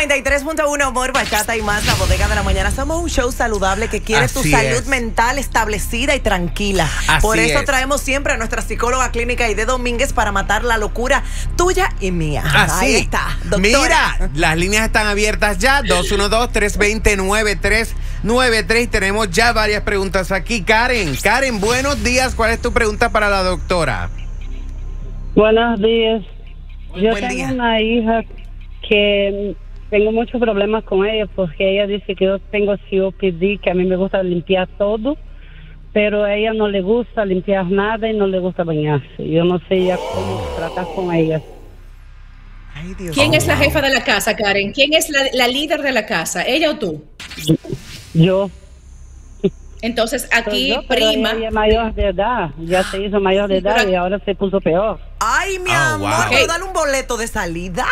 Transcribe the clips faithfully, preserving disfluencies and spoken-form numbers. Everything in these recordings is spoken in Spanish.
noventa y tres punto uno, Humor, Bachata y más, la bodega de la mañana. Somos un show saludable que quiere tu Así salud es. mental establecida y tranquila. Así Por eso es. traemos siempre a nuestra psicóloga clínica Aide Domínguez para matar la locura tuya y mía. Así. Ahí está, doctora. Mira, las líneas están abiertas ya. dos uno dos, tres dos cero, nueve tres nueve tres. Tenemos ya varias preguntas aquí. Karen, Karen, buenos días. ¿Cuál es tu pregunta para la doctora? Buenos días. Yo Buen tengo día. una hija que tengo muchos problemas con ella porque ella dice que yo tengo C O P D, que a mí me gusta limpiar todo, pero a ella no le gusta limpiar nada y no le gusta bañarse. Yo no sé ya cómo tratar con ella. Ay, Dios. ¿Quién Oh, es la wow. jefa de la casa, Karen? ¿Quién es la, la líder de la casa? ¿Ella o tú? Yo. Entonces, Soy aquí, yo, pero prima. ella es mayor de edad, ya se hizo mayor de edad Pero- y ahora se puso peor. Ay, mi Oh, amor, wow. ¿puedo Hey. darle un boleto de salida?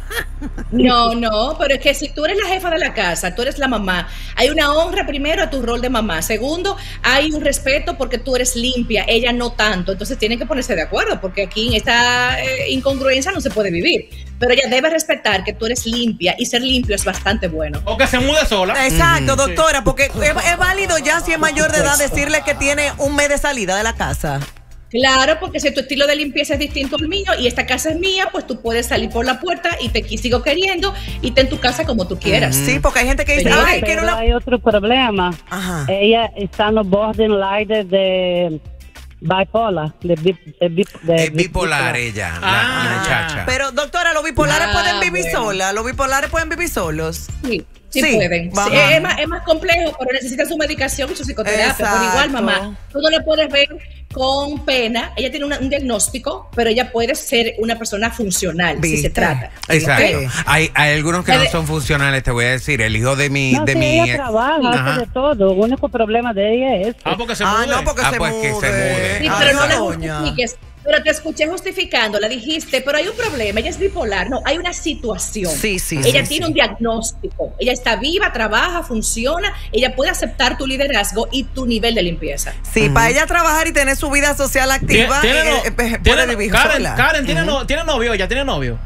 No, no, pero es que si tú eres la jefa de la casa, tú eres la mamá, hay una honra primero a tu rol de mamá. Segundo, hay un respeto porque tú eres limpia, ella no tanto. Entonces tienen que ponerse de acuerdo porque aquí en esta eh, incongruencia no se puede vivir. Pero ella debe respetar que tú eres limpia y ser limpio es bastante bueno. O que se mude sola. Exacto, doctora, porque es, es válido ya si es mayor de edad decirle que tiene un mes de salida de la casa. Claro, porque si tu estilo de limpieza es distinto al mío y esta casa es mía, pues tú puedes salir por la puerta y te qui- sigo queriendo y te en tu casa como tú quieras. Sí, porque hay gente que dice, Pero- ay, que Pero no la... hay otro problema. Ajá. Ella está en los borderline de bipolar, de, bi- de, bi- de Es bipolar ella, la, Ah. la muchacha. Pero, doctora, ¿los bipolares Ah, pueden vivir bueno. solas? ¿Los bipolares pueden vivir solos? Sí, sí, Sí, pueden. Sí, vamos. es, más, es más complejo, pero necesita su medicación y su psicoterapia. Pero igual, Exacto. mamá, tú no le puedes ver con pena. Ella tiene una- un diagnóstico, pero ella puede ser una persona funcional si ¿Viste? se trata. Exacto. ¿Ok? Hay, hay algunos que no Debe- son funcionales, te voy a decir. El hijo de mi... No, de sí, mi ella trabaja, Ajá. hace de todo. El único problema de ella es Ah, porque se Ah, mude. no, porque Ah, se, pues que mude. se mude. Sí, Ah, pero no la doña. justifiques. Pero te escuché justificando, la dijiste, pero hay un problema, ella es bipolar, no, hay una situación. Sí, sí, Ella sí, tiene sí. un diagnóstico, ella está viva, trabaja, funciona, ella puede aceptar tu liderazgo y tu nivel de limpieza. Sí, para ella trabajar y tener su vida social activa, Tiene- tiene eh, no- eh, puede tiene- vivir Karen, sola. Karen, ¿tiene, no- ¿tiene novio? ¿Ya tiene novio?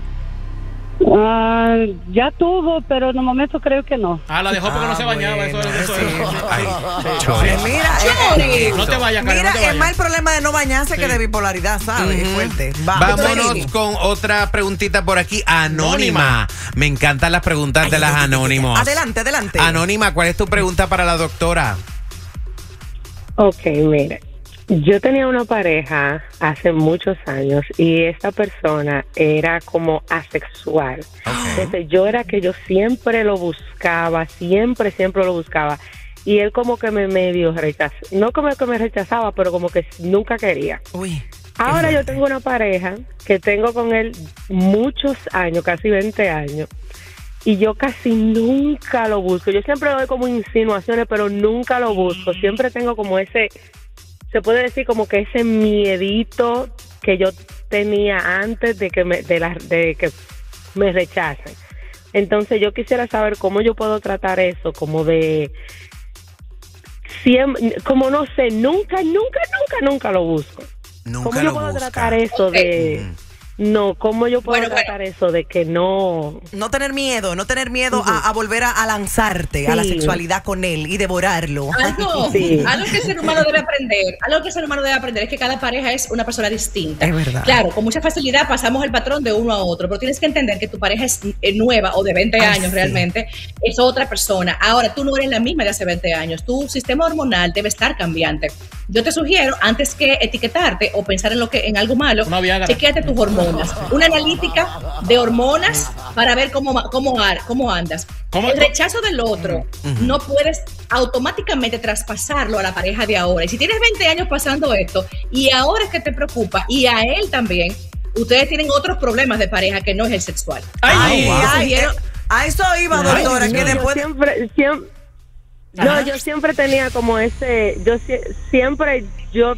Ah, ya tuvo, pero en el momento creo que no. Ah, la dejó porque Ah, no se bañaba. bueno, eso, eso, sí. eso. Ay, Pues Chori. mira, eh, Chori. eh, No te vayas, Karen, mira, no te es vayas. más el problema de no bañarse que Sí. de bipolaridad, ¿sabes? Es fuerte. Va, Vámonos Tony. con otra preguntita por aquí. Anónima. Me encantan las preguntas de las anónimos. Adelante, adelante. Anónima, ¿cuál es tu pregunta para la doctora? Ok, mire, yo tenía una pareja hace muchos años y esta persona era como asexual. Entonces yo era que yo siempre lo buscaba, siempre, siempre lo buscaba. Y él como que me medio rechazaba, no como que me rechazaba, pero como que nunca quería. Uy. Ahora yo tengo una pareja que tengo con él muchos años, casi veinte años. Y yo casi nunca lo busco. Yo siempre doy como insinuaciones, pero nunca lo busco. Siempre tengo como ese, se puede decir como que ese miedito que yo tenía antes de que me, de la, de que me rechacen. Entonces yo quisiera saber cómo yo puedo tratar eso, como de, siempre, como no sé, nunca, nunca, nunca, nunca lo busco. Nunca ¿Cómo lo yo puedo busca. tratar eso Ok. de... No, ¿cómo yo puedo Bueno, tratar eso de que no... No tener miedo, no tener miedo a, a volver a, a lanzarte a la Sí. sexualidad con él y devorarlo. Algo, Sí. algo que el ser humano debe aprender, algo que el ser humano debe aprender es que cada pareja es una persona distinta. Es verdad. Claro, con mucha facilidad pasamos el patrón de uno a otro, pero tienes que entender que tu pareja es eh, nueva o de veinte Ay, años sí. realmente, es otra persona. Ahora, tú no eres la misma de hace veinte años, tu sistema hormonal debe estar cambiante. Yo te sugiero, antes que etiquetarte o pensar en lo que en algo malo, Una Viagra. chequéate tus hormonas. Una analítica de hormonas para ver cómo, cómo, cómo andas. ¿Cómo- El rechazo del otro no puedes automáticamente traspasarlo a la pareja de ahora. Y si tienes veinte años pasando esto y ahora es que te preocupa y a él también, ustedes tienen otros problemas de pareja que no es el sexual. Ay, Ay, wow. ay, eh, a eso iba, Ay, doctora, no, que yo después... siempre, siempre, Ajá. no, yo siempre tenía como ese, yo sie- siempre, yo,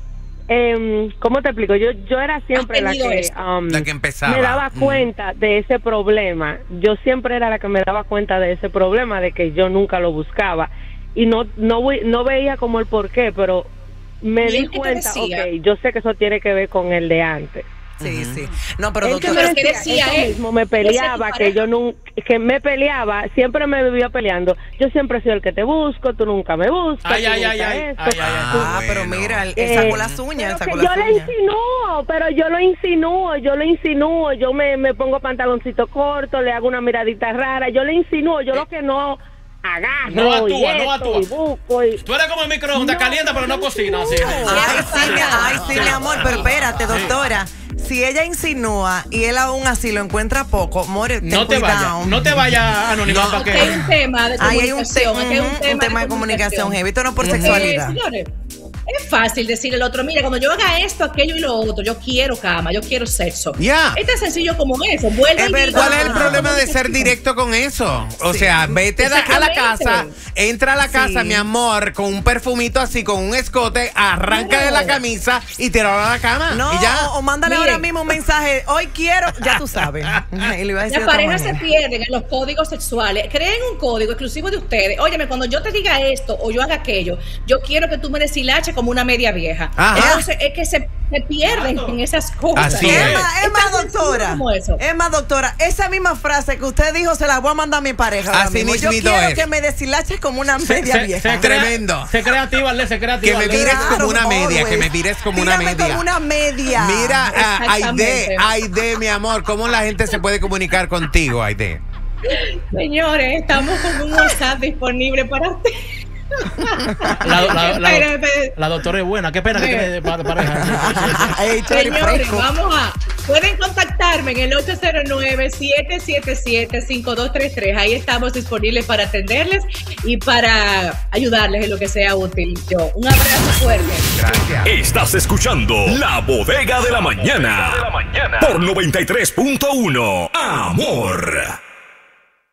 em, ¿cómo te explico? Yo, yo era siempre la tenido que, eso. um, La que empezaba. me daba Mm. cuenta de ese problema. Yo siempre era la que me daba cuenta de ese problema, de que yo nunca lo buscaba y no, no, voy- no veía como el por qué, pero me ¿Y di él qué te cuenta, decía? ok, yo sé que eso tiene que ver con el de antes. Sí, sí. No, pero Él que doctora, me pero ¿qué decía decía eso él? mismo, me ¿Qué decía tu peleaba, que pareja? yo nunca, que me peleaba, siempre me vivía peleando. Yo siempre he sido el que te busco, tú nunca me buscas. Ay, tú ay, nunca ay, ay, esto. ay, ay, ay. Ah, Ah, pero bueno. mira, él, Eh, él sacó las uñas, él pero sacó que las yo le uñas. insinúo, pero yo lo insinúo, yo lo insinúo, yo me, me pongo pantaloncito corto, le hago una miradita rara, yo le insinúo, yo lo que no agarro No actúa, y no esto, actúa. y busco y... Tú eres como el microondas, No, calienta, pero no no, cocina. no. Así. Ay, sí, mi, ay, sí, Sí. mi amor, pero espérate, doctora. Si ella insinúa y él aún así lo encuentra poco, more, ten No te cuidado. vayas, no te vayas anónimo para Aquí hay un que. tema de Ahí hay un, te- comunicación. aquí hay ujú, un tema de comunicación heavy, esto no por Eh, sexualidad. señores, es fácil decirle al otro, mira, cuando yo haga esto, aquello y lo otro, yo quiero cama, yo quiero sexo. Ya. Es tan sencillo como eso. Vuelve Es y verdad. diga, ¿Cuál es el Ah, problema de ser directo con eso? O Sí. sea, vete a la- a la Exactamente. casa, entra a la casa, Sí. mi amor, con un perfumito así, con un escote, arranca de la Claro. camisa y tíralo a la cama. No, y ya. o, o mándale Miren. ahora mismo un mensaje. Hoy quiero, ya tú sabes. Y le iba a decir Las de otra parejas se manera. pierden en los códigos sexuales. Creen un código exclusivo de ustedes. Óyeme, cuando yo te diga esto o yo haga aquello, yo quiero que tú me deshilaches como una media vieja. Ajá. Entonces es que se, se pierden en esas cosas. Así Es es. más, es Es más, tan sencillo doctora. como eso. Es más, doctora. Esa misma frase que usted dijo se la voy a mandar a mi pareja. ahora Así mismo. Yo mismito quiero es. que me deshilaches como una Se- media se- vieja. se crea- Tremendo. Se creativa, Ale, se creativa. Que me Ale. mires Claro, como una media, que me always. mires como una Tírame media. como una media. Mira, ah, Exactamente. Aide, Aide, mi amor, ¿cómo la gente se puede comunicar contigo, Aide? Señores, estamos con un WhatsApp disponible para usted. La, la- la- Espera, espera. la doctora es buena. Qué pena que Mira. tiene pa- pareja. Ey, tú eres Señores, fresco. vamos a. Pueden contactarme en el ocho cero nueve, siete siete siete, cinco dos tres tres. Ahí estamos disponibles para atenderles y para ayudarles en lo que sea útil. Yo, un abrazo fuerte. Gracias. Estás escuchando La Bodega de la Mañana por noventa y tres punto uno. Amor.